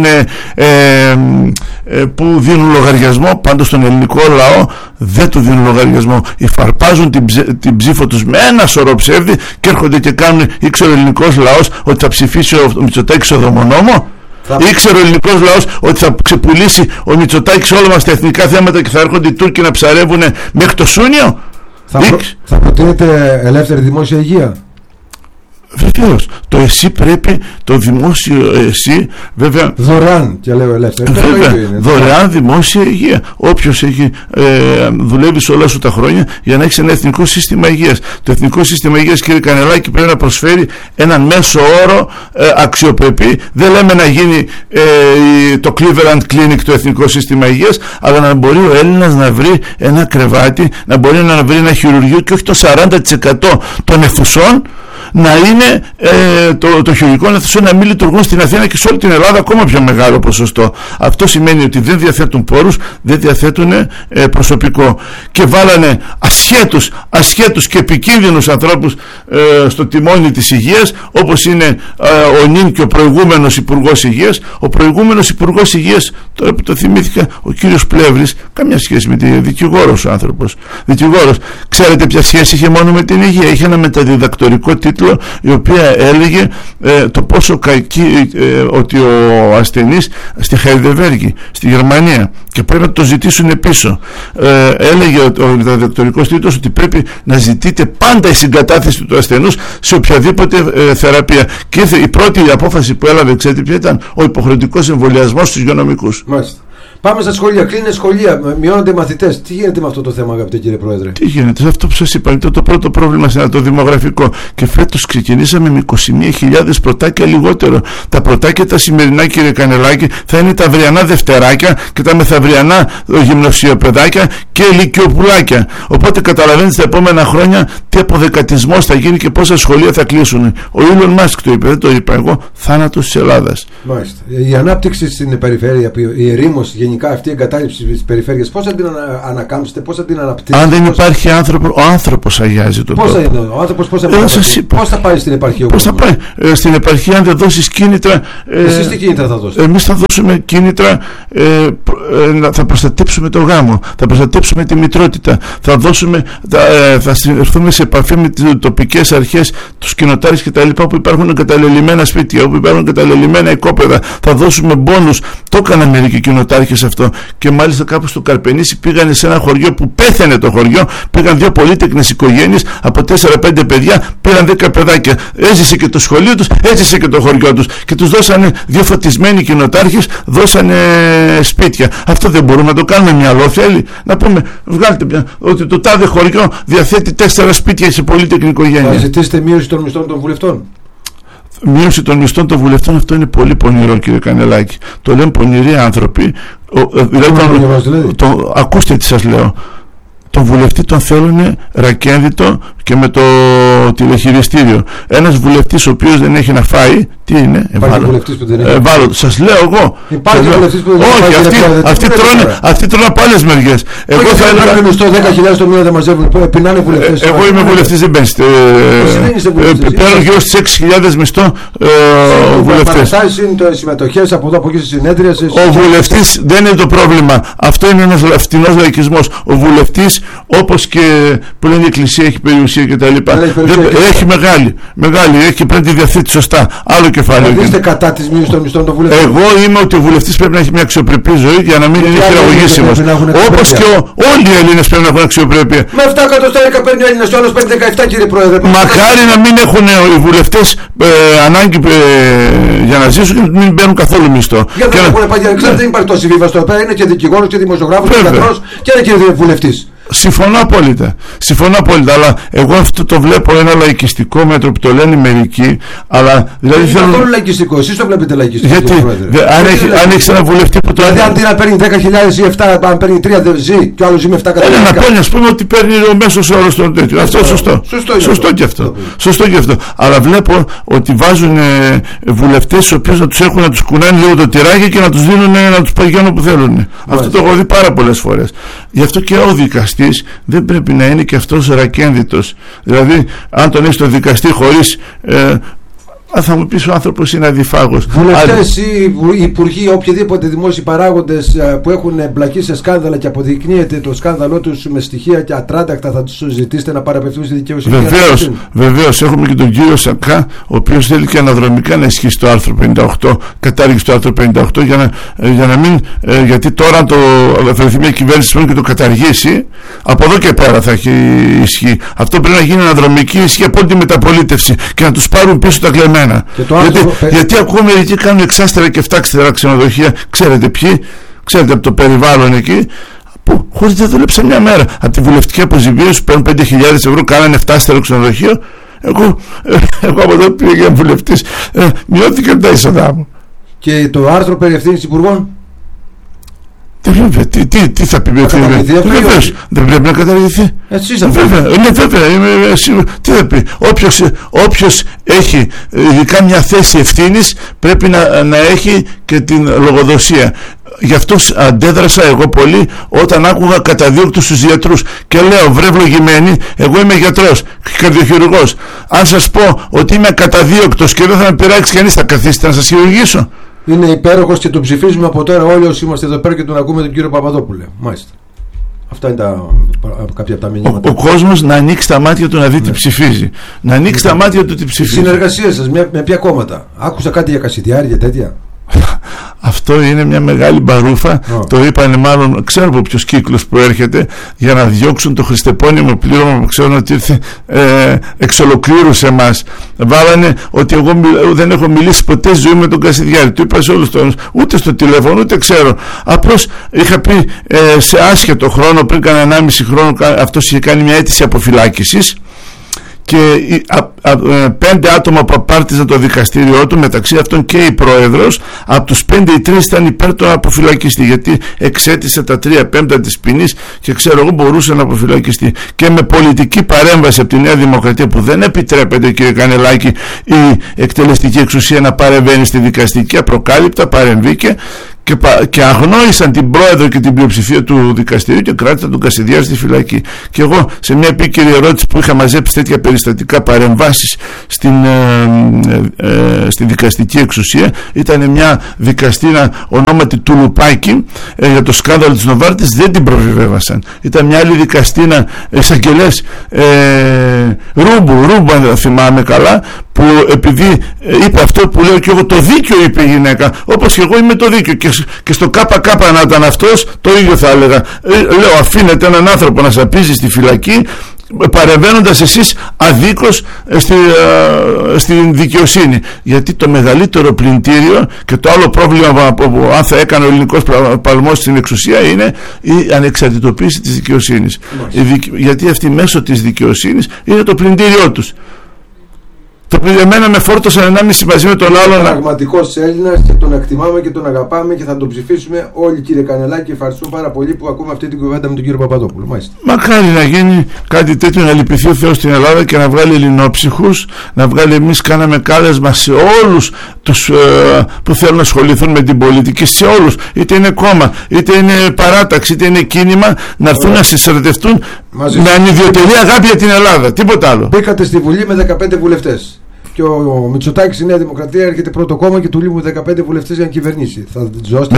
που δίνουν λογαριασμό. Πάντως στον ελληνικό λαό δεν του δίνουν λογαριασμό. Υφαρπάζουν την ψήφο τους με ένα σωρό ψεύδι και έρχονται και κάνουν, ήξερε ο ελληνικός λαός ότι θα ψηφίσει ο Μητσοτάκης ο δομονόμο? Ήξερε ο ελληνικός λαός ότι θα ξεπουλήσει ο Μητσοτάκης όλα μας τα εθνικά θέματα και θα έρχονται οι Τούρκοι να ψαρεύουν μέχρι το Σούνιο? Θα προτείνετε ελεύθερη δημόσια υγεία? Βεβαίως. Το εσύ πρέπει, το δημόσιο εσύ, βέβαια. Δωρεάν, και λέω ελεύθερη. Βέβαια, δωρεάν δημόσια υγεία. Όποιος έχει δουλεύει σε όλα σου τα χρόνια για να έχει ένα εθνικό σύστημα υγείας. Το εθνικό σύστημα υγείας, κύριε Κανελάκη, πρέπει να προσφέρει έναν μέσο όρο αξιοπρεπή. Δεν λέμε να γίνει το Cleveland Clinic το εθνικό σύστημα υγείας, αλλά να μπορεί ο Έλληνας να βρει ένα κρεβάτι, να μπορεί να βρει ένα χειρουργείο, και όχι το 40% των αιθουσών να είναι το χειρουργικό αίθουσα να μην λειτουργούν στην Αθήνα και σε όλη την Ελλάδα ακόμα πιο μεγάλο ποσοστό. Αυτό σημαίνει ότι δεν διαθέτουν πόρους, δεν διαθέτουν προσωπικό, και βάλανε ασχέτους και επικίνδυνους ανθρώπους στο τιμόνι της υγείας, όπως είναι ο νυν και ο προηγούμενος Υπουργός Υγείας. Ο προηγούμενος Υπουργός Υγείας, τώρα που το θυμήθηκα, ο κύριος Πλεύρης, καμιά σχέση με τη δικηγόρος ο άνθρωπος. Δικηγόρος. Ξέρετε ποια σχέση είχε μόνο με την υγεία? Είχε ένα μεταδιδακτορικό τίτλο, η οποία έλεγε το πόσο κακή ότι ο ασθενής στη Χαϊδεβέργη, στη Γερμανία, και πρέπει να το ζητήσουν πίσω. Έλεγε ο μεταδιδακτορικός τίτλος ότι πρέπει να ζητείτε πάντα η συγκατάθεση του ασθενούς σε οποιαδήποτε θεραπεία. Και η πρώτη απόφαση που έλαβε, ξέρετε ποια ήταν? Ο υποχρεωτικός εμβολιασμός στους υγειονομικούς. Μάλιστα. Πάμε στα σχολεία, κλείνουν σχολεία, μειώνονται μαθητές. Τι γίνεται με αυτό το θέμα, αγαπητέ κύριε Πρόεδρε? Τι γίνεται, σε αυτό που σας είπα, είναι το πρώτο πρόβλημα σε το δημογραφικό. Και φέτος ξεκινήσαμε με 21.000 πρωτάκια λιγότερο. Τα πρωτάκια τα σημερινά, κύριε Κανελάκη, θα είναι τα αυριανά δευτεράκια και τα μεθαυριανά γυμνασιοπαιδάκια και ηλικιοπουλάκια. Οπότε καταλαβαίνετε τα επόμενα χρόνια τι αποδεκατισμός θα γίνει και πόσα σχολεία θα κλείσουν. Ο Elon Musk το είπε, δεν το είπα εγώ, θάνατος της Ελλάδας. Μάλιστα. Η ανάπτυξη στην περιφέρεια, η ερήμωση, γενικά αυτή η εγκατάλειψη της περιφέρειας, πώς θα την ανακάμψετε, πώς θα την αναπτύξετε? Αν δεν υπάρχει άνθρωπο, ο άνθρωπος αγιάζει τον τόπο. Ο άνθρωπος πώς θα πάει στην επαρχία? Πώς θα πάει στην επαρχία αν δεν δώσεις κίνητρα? Εσείς τι κίνητρα θα δώσετε? Εμείς θα δώσουμε κίνητρα, θα προστατέψουμε το γάμο, θα προστατέψουμε τη μητρότητα, θα έρθουμε σε επαφή με τις τοπικές αρχές, τους κοινοτάρες και τα λοιπά, όπου υπάρχουν εγκαταλελειμμένα σπίτια, όπου υπάρχουν εγκαταλελειμμένα οικόπεδα. Θα δώσουμε μπόνους. Το έκαναν μερικοί κοινοτάρχες αυτό. Και μάλιστα κάπου στο Καρπενήσι πήγανε σε ένα χωριό που πέθανε το χωριό. Πήγαν 2 πολύτεκνες οικογένειες από 4-5 παιδιά, πήραν 10 παιδάκια. Έζησε και το σχολείο τους, έζησε και το χωριό τους. Και τους δώσανε 2 φωτισμένοι κοινοτάρχες, δώσανε σπίτια. Αυτό δεν μπορούμε να το κάνουμε? Μυαλό θέλει? Να πούμε, βγάλτε ότι το τάδε χωριό διαθέτει 4 σπίτια σε πολύτεκνη οικογένεια. Θα ζητήσετε μείωση των μισθών των βουλευτών? Μείωση των μισθών των βουλευτών, αυτό είναι πολύ πονηρό, κύριε Κανελάκη. Το λένε πονηροί άνθρωποι. Ακούστε τι σας λέω. Τον βουλευτή τον θέλουν ρακένδυτο και με το τηλεχειριστήριο. Ένας βουλευτής ο οποίος δεν έχει να φάει, τι είναι? Ευάλωτο. Σας λέω εγώ. Υπάρχει βουλευτής που δεν έχει να φάει. Αυτοί τρώνε από άλλες μεριές. Εγώ θα έλεγα μισθό 10.000 το μήνα δεν μαζεύουν. Πεινάνε βουλευτές. Εγώ είμαι βουλευτής, δεν παίρνετε. Παίρνω γύρω στις 6.000 μισθό βουλευτές. Είναι συμμετοχές από εδώ από εκεί στις συνέδριες. Ο βουλευτής δεν είναι το πρόβλημα. Αυτό είναι ένας φτηνός λαϊκισμός. Ο βουλευτής, όπως και που λένε η Εκκλησία έχει περιουσία και τα λοιπά, έχει μεγάλη, έχει και πρέπει να τη διαθέτει σωστά. Άλλο κεφάλαιο. Είστε κατά της μείωσης των μισθών των βουλευτών? Εγώ είμαι ότι ο βουλευτής πρέπει να έχει μια αξιοπρεπή ζωή για να μην είναι χειραγωγήσιμος. Όπως και όλοι οι Έλληνες πρέπει να έχουν αξιοπρέπεια. Με 7 εκατοστάρικα παίρνει ο Έλληνας, ο άλλος παίρνει 17, κύριε Πρόεδρε. Μακάρι να μην έχουν οι βουλευτές ανάγκη για να ζήσουν και να μην παίρνουν καθόλου μισθό. Γιατί δεν υπάρχει το συμβίβαστο. Είναι και δικηγόρος και δημοσιογράφος και γιατρός και είναι και βουλευτής. Συμφωνώ απόλυτα, αλλά εγώ αυτό το βλέπω ένα λαϊκιστικό μέτρο που το λένε μερικοί, αλλά δηλαδή δεν είναι καθόλου λαϊκιστικό, εσείς το βλέπετε λαϊκιστικό? Γιατί αν έχεις ένα βουλευτή που το... Δηλαδή αντί να παίρνει 10.000 ή 7, αν παίρνει 3 δεν ζει και ο άλλος ζει με 7 εκατομμύρια. Να παίρνει, ας πούμε, ότι παίρνει ο μέσος όρος των τέτοιων. Αυτό σωστό και αυτό. Αλλά βλέπω ότι βάζουν βουλευτές τους οποίους να τους έχουν, να τους κουνάνε λίγο το τυράκι και να τους δίνουν, να τους παγιώνουν που θέλουν. Αυτό το έχω δει πάρα πολλές φορές. Γι' αυτό και ο δικαστής δεν πρέπει να είναι και αυτός ρακένδυτος. Δηλαδή αν τον έχεις τον δικαστή χωρίς θα μου πεις ο άνθρωπος είναι αδιφάγος. Βουλευτές ή υπουργοί, οποιοδήποτε δημόσιοι παράγοντες που έχουν εμπλακεί σε σκάνδαλα και αποδεικνύεται το σκάνδαλό τους με στοιχεία και ατράντακτα, θα τους ζητήσετε να παραπευθούν στη δικαιοσύνη? Βεβαίως. Έχουμε και τον κύριο Σακά, ο οποίος θέλει και αναδρομικά να ισχύσει το άρθρο 58, κατάργηση του άρθρου 58, για να μην. Γιατί τώρα, αν το βρεθεί μια κυβέρνηση και το καταργήσει, από εδώ και πέρα θα έχει ισχύ. Αυτό πρέπει να γίνει αναδρομική ισχύ από όλη τη μεταπολίτευση και να τους πάρουν πίσω τα κλεμμένα. Γιατί ακούω μερικοί κάνουν εξάστερα και 7 ξενοδοχεία. Ξέρετε ποιοι? Ξέρετε από το περιβάλλον εκεί, που χωρίς δεν δούλεψαν μια μέρα. Από τη βουλευτική αποζημίωση παίρνουν 5.000 ευρώ, κάνανε 7 ξενοδοχείο. Εγώ από εδώ πήγα βουλευτής, μειώθηκαν τα είσοδά μου. Και το άρθρο περί ευθύνης υπουργών? Τι θα πει? Δεν πρέπει να καταργηθεί. Βέβαια, είμαι σίγουρο. Τι θα πει? Όποιος έχει ειδικά μια θέση ευθύνης πρέπει να έχει και την λογοδοσία. Γι' αυτό αντέδρασα εγώ πολύ όταν άκουγα καταδίωκτους στους γιατρούς και λέω, βρε ευλογημένοι, εγώ είμαι γιατρός, καρδιοχειρουργός. Αν σας πω ότι είμαι καταδίωκτος και δεν θα με πειράξει κανείς, θα καθίσετε να σας χειρουργήσω? Είναι υπέροχος και τον ψηφίζουμε από τώρα όλοι όσοι είμαστε εδώ πέρα και τον ακούμε, τον κύριο Παπαδόπουλε. Μάλιστα. Αυτά είναι κάποια από τα μηνύματα. Ο κόσμος να ανοίξει τα μάτια του να δει τι ψηφίζει. Να ανοίξει τα μάτια του τι ψηφίζει. Η συνεργασία σας με ποια κόμματα? Άκουσα κάτι για Κασιδιάρη και τέτοια. Αυτό είναι μια μεγάλη μπαρούφα. Το είπανε, μάλλον ξέρω από ποιος κύκλος προέρχεται, για να διώξουν το χριστεπώνυμο πλήρωμα που ξέρουν ότι ήρθε εξ ολοκλήρου σε εμάς. Βάλανε ότι εγώ δεν έχω μιλήσει ποτέ στη ζωή με τον Κασιδιάρη. Του είπα σε όλους τους, ούτε στο τηλέφωνο ούτε ξέρω. Απλώς είχα πει σε άσχετο χρόνο, πριν κάνα 1,5 χρόνο, αυτός είχε κάνει μια αίτηση αποφυλάκησης και 5 άτομα που απάρτιζαν το δικαστήριό του, μεταξύ αυτών και η πρόεδρος, από τους 5 οι 3 ήταν υπέρ του να αποφυλακιστεί, γιατί εξέτησε τα 3/5 της ποινής και ξέρω εγώ μπορούσε να αποφυλακιστεί. Και με πολιτική παρέμβαση από τη Νέα Δημοκρατία, που δεν επιτρέπεται, κύριε Κανελάκη, η εκτελεστική εξουσία να παρεμβαίνει στη δικαστική, απροκάλυπτα παρεμβήκε και αγνόησαν την πρόεδρο και την πλειοψηφία του δικαστηρίου και κράτησαν τον Κασιδιάρη στη φυλακή. Και εγώ, σε μια επίκαιρη ερώτηση που είχα μαζέψει τέτοια περιστατικά παρεμβάσεις στη δικαστική εξουσία, ήταν μια δικαστήρα ονόματι Τουλουπάκη για το σκάνδαλο της Νοβάρτης, δεν την προβιβέβασαν. Ήταν μια άλλη δικαστήρα εισαγγελές Ρούμπου αν δεν θυμάμαι καλά, που επειδή είπε αυτό που λέω και εγώ, το δίκιο είπε η γυναίκα, όπως και εγώ είμαι το δίκιο, και στο ΚΚ να ήταν αυτός, το ίδιο θα έλεγα. Λέω, αφήνετε έναν άνθρωπο να σαπίζει στη φυλακή, παρεμβαίνοντας εσείς αδίκως στην δικαιοσύνη. Γιατί το μεγαλύτερο πλυντήριο και το άλλο πρόβλημα που αν θα έκανε ο ελληνικός παλμός στην εξουσία είναι η ανεξαρτητοποίηση της δικαιοσύνης. Γιατί αυτή μέσω της δικαιοσύνης είναι το πλυντήριό τους. Εμένα με φόρτωσαν 1,5 μαζί με τον άλλον. Πραγματικός Έλληνας και τον εκτιμάμε και τον αγαπάμε και θα τον ψηφίσουμε όλοι, κύριε Κανελάκη, και ευχαριστώ πάρα πολύ που ακούμε αυτή την κουβέντα με τον κύριο Παπαδόπουλο. Μάλιστα. Μακάρι να γίνει κάτι τέτοιο, να λυπηθεί ο Θεός στην Ελλάδα και να βγάλει ελληνόψυχους, να βγάλει. Εμείς κάναμε κάλεσμα σε όλους τους που θέλουν να ασχοληθούν με την πολιτική, σε όλους, είτε είναι κόμμα, είτε είναι παράταξη, είτε είναι κίνημα, να έρθουν να συσσωρευτούν με ανιδιοτελή αγάπη για την Ελλάδα. Τίποτα άλλο. Μπήκατε στη Βουλή με 15 βουλευτές. Και ο Μητσοτάκης, η Νέα Δημοκρατία, έρχεται πρώτο κόμμα και του λείπουν 15 βουλευτές για να κυβερνήσει. Θα ζώσετε?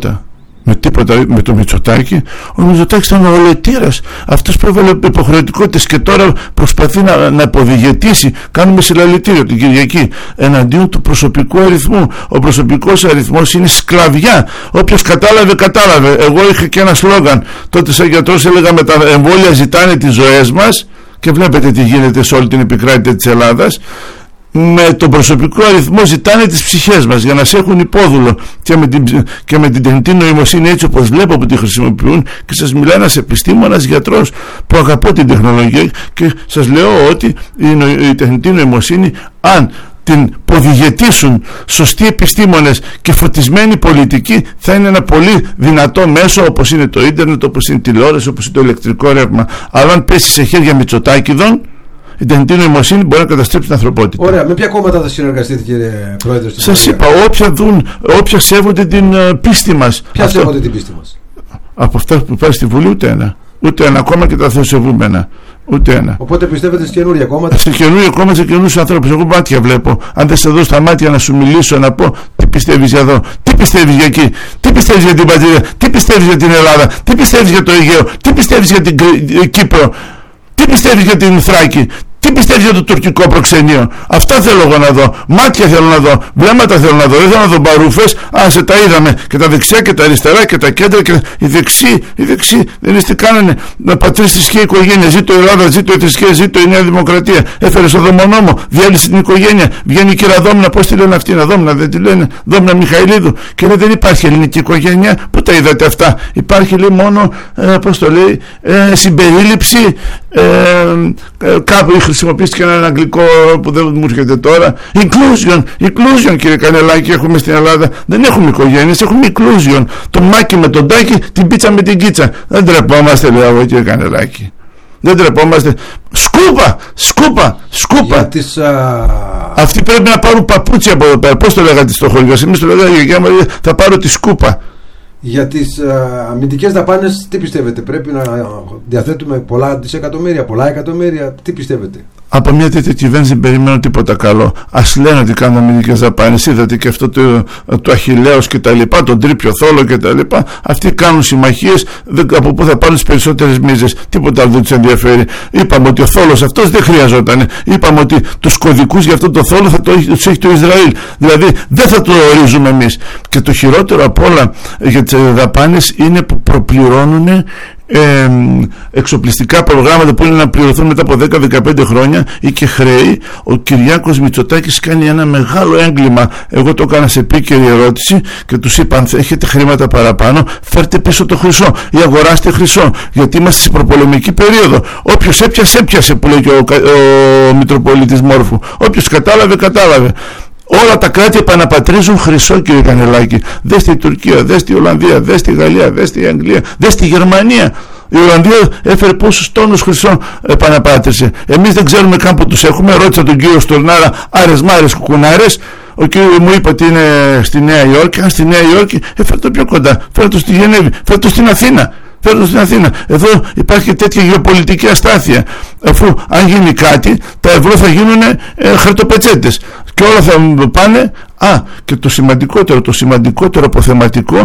Με τίποτα με το Μητσοτάκη. Ο Μητσοτάκης ήταν ο ολετήρας, αυτός που έβαλε υποχρεωτικότητες και τώρα προσπαθεί να υποδιγετήσει. Κάνουμε συλλαλητήριο την Κυριακή εναντίον του προσωπικού αριθμού. Ο προσωπικός αριθμός είναι σκλαβιά. Όποιος κατάλαβε. Εγώ είχα και ένα σλόγαν τότε σαν γιατρός, έλεγα με τα εμβόλια ζητάνε τις ζωές μας, και βλέπετε τι γίνεται σε όλη την επικράτεια της Ελλάδας. Με τον προσωπικό αριθμό ζητάνε τις ψυχές μας για να σε έχουν υπόδουλο, και με την τεχνητή νοημοσύνη, έτσι όπως βλέπω που τη χρησιμοποιούν, και σας μιλάει ένας επιστήμονας γιατρός που αγαπώ την τεχνολογία, και σας λέω ότι η τεχνητή νοημοσύνη, αν την ποδηγετήσουν σωστοί επιστήμονες και φωτισμένοι πολιτικοί, θα είναι ένα πολύ δυνατό μέσο, όπως είναι το ίντερνετ, όπως είναι η τηλεόραση, όπως είναι το ηλεκτρικό ρεύμα. Αλλά αν πέσει σε χέρια Μητσοτάκηδων, η τεχνητή νοημοσύνη μπορεί να καταστρέψει την ανθρωπότητα. Ωραία. Με ποια κόμματα θα συνεργαστείτε, κύριε Πρόεδρε? Σας είπα, όποια σέβονται την πίστη μας. Ποια σέβονται την πίστη μας? Από αυτά που πάει στη Βουλή, ούτε ένα. Ούτε ένα κόμμα, και τα θεοσεβούμενα. Ούτε ένα. Οπότε πιστεύετε σε καινούργια κόμματα? Σε καινούργια κόμματα, σε καινούριους ανθρώπους. Εγώ μάτια βλέπω. Αν δεν σε δω στα μάτια να σου μιλήσω, να πω τι πιστεύεις για εδώ, τι πιστεύεις για εκεί, τι πιστεύεις για την πατρίδα, τι πιστεύεις για την Ελλάδα, τι πιστεύεις για το Αιγαίο, τι πιστεύεις για την Κύπρο, τι πιστεύεις για την Θράκη, τι πιστεύεις για το τουρκικό προξενείο. Αυτά θέλω εγώ να δω. Μάτια θέλω να δω. Βλέμματα θέλω να δω. Δεν θέλω να δω μπαρούφες. Σε τα είδαμε. Και τα δεξιά και τα αριστερά και τα κέντρα. Και οι δεξιοί δεν είστε κάνανε. Να πατρίσει τη θρησκεία οικογένεια. Ζήτω η Ελλάδα, ζήτω η θρησκεία, ζήτω η Νέα Δημοκρατία. Έφερε στο δομονόμο. Διάλυσε την οικογένεια. Βγαίνει η κυρία Δόμνα. Πώς τη λένε αυτή? Δόμνα, δεν τη λένε? Δόμνα Μιχαηλίδου. Και λέει δεν υπάρχει ελληνική οικογένεια. Πού τα είδατε αυτά? Υπάρχει, λέει, μόνο πώς το λέει, συμπερίληψη. Κάπου χρησιμοποιήθηκε ένα αγγλικό που δεν μου έρχεται τώρα. Inclusion, κύριε Κανελάκη, έχουμε στην Ελλάδα. Δεν έχουμε οικογένειες, έχουμε inclusion. Το μάκι με τον τάκι, την πίτσα με την κίτσα. Δεν τρεπόμαστε, λέω εγώ, κύριε Κανελάκη. Δεν τρεπόμαστε. Σκούπα. Αυτοί πρέπει να πάρουν παπούτσια από εδώ πέρα. Πώς το λέγατε στο χωριό? Εμείς το λέγαμε, γιαγιά μου, θα πάρω τη σκούπα. Για τις αμυντικές δαπάνες τι πιστεύετε? Πρέπει να διαθέτουμε πολλά δισεκατομμύρια, πολλά εκατομμύρια? Τι πιστεύετε? Από μια τέτοια κυβέρνηση δεν περιμένω τίποτα καλό. Ας λένε ότι κάνουν αμυντικές δαπάνες. Είδατε και αυτό το Αχιλλέος και τα λοιπά, τον Τρίπιο Θόλο και τα λοιπά. Αυτοί κάνουν συμμαχίες, από πού θα πάρουν τις περισσότερες μίζες. Τίποτα άλλο δεν τους ενδιαφέρει. Είπαμε ότι ο Θόλος αυτός δεν χρειαζόταν. Είπαμε ότι τους κωδικούς για αυτό το Θόλο θα τους έχει το Ισραήλ. Δηλαδή δεν θα το ορίζουμε εμείς. Και το χειρότερο απ' όλα για τις δαπάνες είναι που προπληρώνουν εξοπλιστικά προγράμματα που είναι να πληρωθούν μετά από 10-15 χρόνια ή και χρέη. Ο Κυριάκος Μητσοτάκης κάνει ένα μεγάλο έγκλημα. Εγώ το έκανα σε επίκαιρη ερώτηση και τους είπα: αν έχετε χρήματα παραπάνω, φέρτε πίσω το χρυσό ή αγοράστε χρυσό, γιατί είμαστε σε προπολεμική περίοδο. Όποιος έπιασε που λέει και ο Μητροπολίτης Μόρφου. Όποιος κατάλαβε. Όλα τα κράτη επαναπατρίζουν χρυσό, κύριε Κανελάκη. Δες τη Τουρκία, δες τη Ολλανδία, δες τη Γαλλία, δες τη Αγγλία, δες τη Γερμανία. Η Ολλανδία έφερε πόσους τόνους χρυσό επαναπάτρισε. Εμείς δεν ξέρουμε καν που τους έχουμε. Ρώτησα τον κύριο Στουρνάρα, άρες μάρες κουκουνάρες. Ο κύριος μου είπε ότι είναι στη Νέα Υόρκη. Αν στη Νέα Υόρκη, φέρ' το πιο κοντά. Φέρ' το στη Γενέβη, φέρ' το στην Αθήνα. Φέρνω στην Αθήνα. Εδώ υπάρχει τέτοια γεωπολιτική αστάθεια. Αφού αν γίνει κάτι, τα ευρώ θα γίνουν χαρτοπετσέτες και όλα θα πάνε. Και το σημαντικότερο αποθεματικό